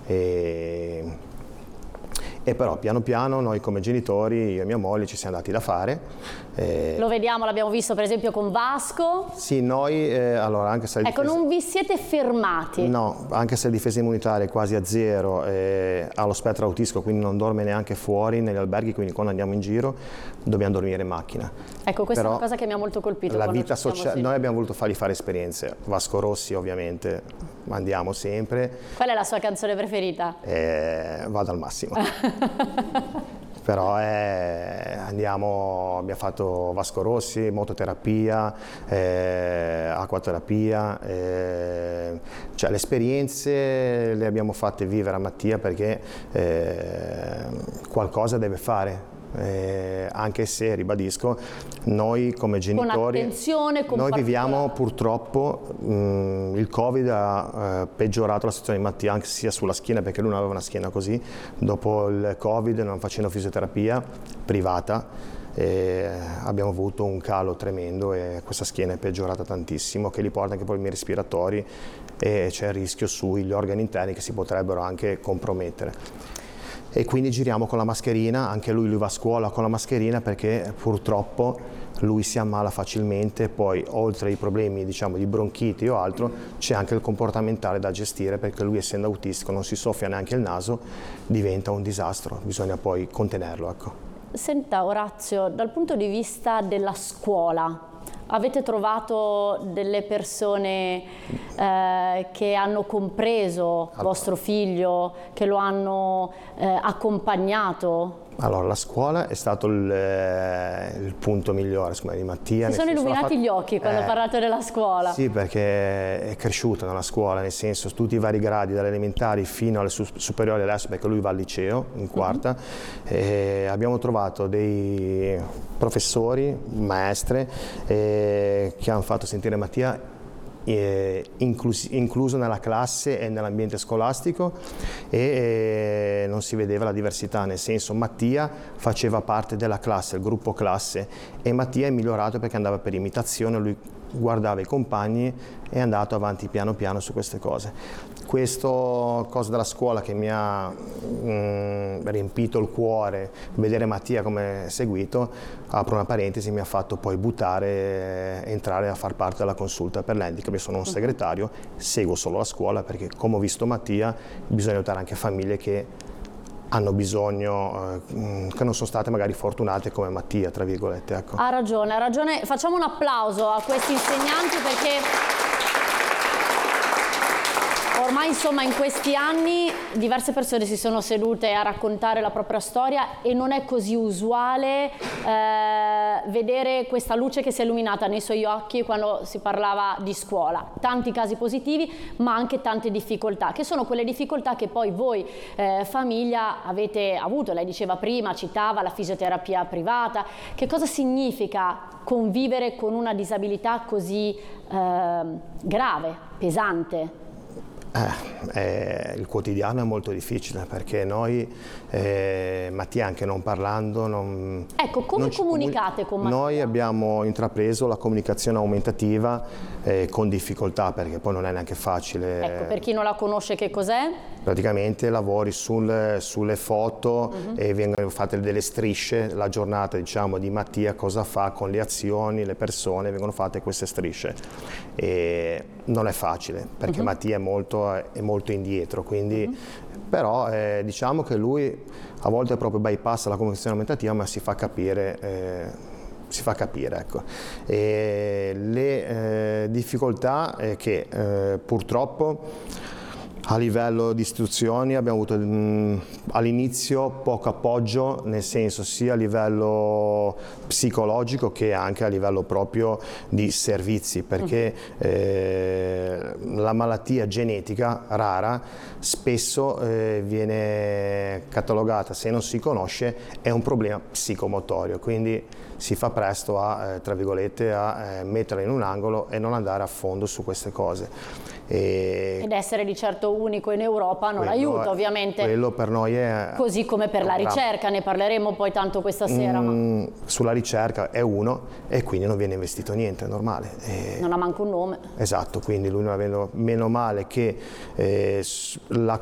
E però piano piano noi come genitori, io e mia moglie, ci siamo dati da fare. Lo vediamo, l'abbiamo visto per esempio con Vasco. Sì, noi, allora anche se... Ecco, non vi siete fermati. No, anche se la difesa immunitaria è quasi a zero, ha lo spettro autistico, quindi non dorme neanche fuori negli alberghi, quindi quando andiamo in giro dobbiamo dormire in macchina. Ecco, questa Però è una cosa che mi ha molto colpito. La vita sociale, noi abbiamo voluto fargli fare esperienze. Vasco Rossi ovviamente, andiamo sempre. Qual è la sua canzone preferita? Vado al massimo. Però abbiamo fatto Vasco Rossi, mototerapia, acquaterapia, cioè le esperienze le abbiamo fatte vivere a Mattia perché qualcosa deve fare. Anche se, ribadisco, noi come genitori, con attenzione, con noi viviamo purtroppo, il Covid ha peggiorato la situazione di Mattia anche sia sulla schiena, perché lui non aveva una schiena così, dopo il Covid, non facendo fisioterapia privata, abbiamo avuto un calo tremendo e questa schiena è peggiorata tantissimo, che gli porta anche problemi respiratori e c'è il rischio sugli organi interni che si potrebbero anche compromettere. E quindi giriamo con la mascherina, anche lui va a scuola con la mascherina perché purtroppo lui si ammala facilmente, poi oltre ai problemi diciamo di bronchiti o altro c'è anche il comportamentale da gestire perché lui essendo autistico non si soffia neanche il naso, diventa un disastro, bisogna poi contenerlo. Ecco. Senta Orazio, dal punto di vista della scuola, avete trovato delle persone che hanno compreso vostro figlio, che lo hanno accompagnato? Allora, la scuola è stato il punto migliore di Mattia. Si sono illuminati gli occhi quando ho parlato della scuola. Sì, perché è cresciuta nella scuola, nel senso tutti i vari gradi, dalle elementari fino alle superiori adesso, perché lui va al liceo in quarta. Abbiamo trovato dei professori, maestre, che hanno fatto sentire Mattia incluso nella classe e nell'ambiente scolastico e non si vedeva la diversità, nel senso Mattia faceva parte della classe, il gruppo classe, e Mattia è migliorato perché andava per imitazione, lui guardava i compagni e è andato avanti piano piano su queste cose. Questo cosa della scuola che mi ha riempito il cuore, vedere Mattia come è seguito, apro una parentesi, mi ha fatto poi entrare a far parte della consulta per l'handicap. Io sono un segretario, seguo solo la scuola perché come ho visto Mattia bisogna aiutare anche famiglie che hanno bisogno, che non sono state magari fortunate come Mattia, tra virgolette. Ecco. Ha ragione. Facciamo un applauso a questi insegnanti perché ormai insomma in questi anni diverse persone si sono sedute a raccontare la propria storia e non è così usuale vedere questa luce che si è illuminata nei suoi occhi quando si parlava di scuola. Tanti casi positivi ma anche tante difficoltà, che sono quelle difficoltà che poi voi famiglia avete avuto. Lei diceva prima, citava la fisioterapia privata. Che cosa significa convivere con una disabilità così grave, pesante? Il quotidiano è molto difficile perché noi, Mattia anche non parlando... Ecco, come comunicate con Mattia? Noi abbiamo intrapreso la comunicazione aumentativa con difficoltà perché poi non è neanche facile. Ecco, per chi non la conosce che cos'è? Praticamente lavori sulle foto e vengono fatte delle strisce, la giornata diciamo di Mattia cosa fa con le azioni, le persone, vengono fatte queste strisce. E non è facile perché Mattia è molto indietro, quindi però diciamo che lui a volte proprio bypassa la comunicazione aumentativa ma si fa capire. Ecco. E le difficoltà è che purtroppo a livello di istituzioni abbiamo avuto all'inizio poco appoggio, nel senso sia a livello psicologico che anche a livello proprio di servizi, perché la malattia genetica rara spesso viene catalogata, se non si conosce, è un problema psicomotorio, quindi si fa presto a, tra virgolette, a metterla in un angolo e non andare a fondo su queste cose. Ed essere di certo unico in Europa non aiuta ovviamente. Quello per noi è... Così come per la ricerca, ne parleremo poi tanto questa sera. Ma... Sulla ricerca è uno e quindi non viene investito niente, è normale. Non ha manco un nome. Esatto, quindi lui non avendo, meno male che la